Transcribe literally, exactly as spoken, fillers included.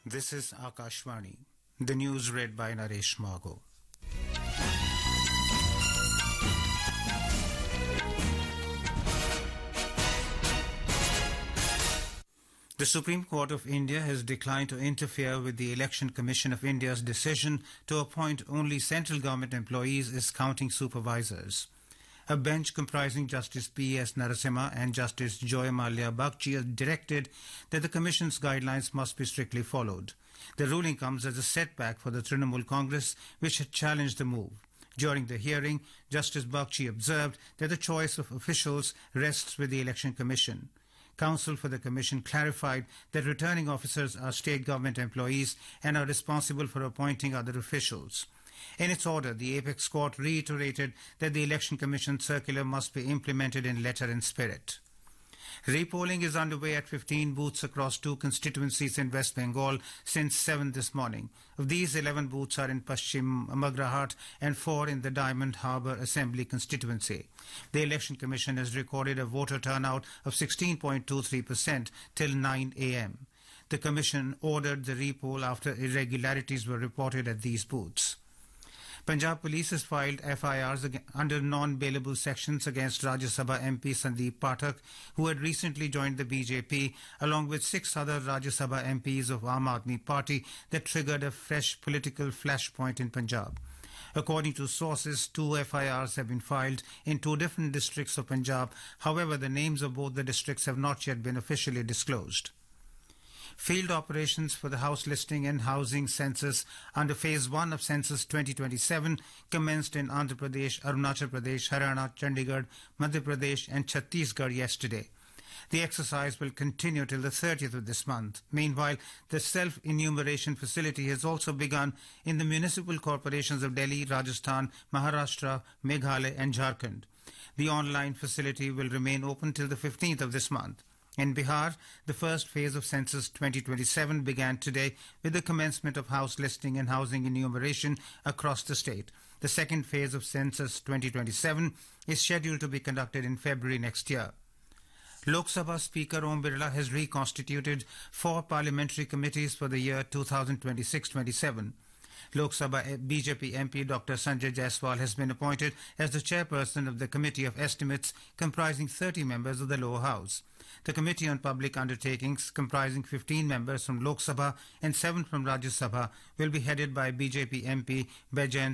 This is Akashvani. The news read by Naresh Margo. The Supreme Court of India has declined to interfere with the Election Commission of India's decision to appoint only central government employees as counting supervisors. A bench comprising Justice P S Narasimha and Justice Joy Malia Bagchi has directed that the Commission's guidelines must be strictly followed. The ruling comes as a setback for the Trinamool Congress, which had challenged the move. During the hearing, Justice Bagchi observed that the choice of officials rests with the Election Commission. Counsel for the Commission clarified that returning officers are state government employees and are responsible for appointing other officials. In its order, the Apex Court reiterated that the Election Commission circular must be implemented in letter and spirit. Repolling is underway at fifteen booths across two constituencies in West Bengal since seven this morning. Of these, eleven booths are in Paschim Magrahat and four in the Diamond Harbour Assembly constituency. The Election Commission has recorded a voter turnout of sixteen point two three percent till nine a m. The Commission ordered the repoll after irregularities were reported at these booths. Punjab Police has filed F I Rs under non-bailable sections against Rajya Sabha M P Sandeep Pathak, who had recently joined the B J P, along with six other Rajya Sabha M Ps of Aam Aadmi Party, that triggered a fresh political flashpoint in Punjab. According to sources, two F I Rs have been filed in two different districts of Punjab. However, the names of both the districts have not yet been officially disclosed. Field operations for the house listing and housing census under Phase one of Census twenty twenty-seven commenced in Andhra Pradesh, Arunachal Pradesh, Haryana, Chandigarh, Madhya Pradesh and Chhattisgarh yesterday. The exercise will continue till the thirtieth of this month. Meanwhile, the self-enumeration facility has also begun in the municipal corporations of Delhi, Rajasthan, Maharashtra, Meghalaya and Jharkhand. The online facility will remain open till the fifteenth of this month. In Bihar, the first phase of Census twenty twenty-seven began today with the commencement of house listing and housing enumeration across the state. The second phase of Census twenty twenty-seven is scheduled to be conducted in February next year. Lok Sabha Speaker Om Birla has reconstituted four parliamentary committees for the year two thousand twenty-six twenty-seven. Lok Sabha B J P M P Doctor Sanjay Jaiswal has been appointed as the chairperson of the Committee of Estimates, comprising thirty members of the lower house. The Committee on Public Undertakings, comprising fifteen members from Lok Sabha and seven from Rajya Sabha, will be headed by B J P M P Baijent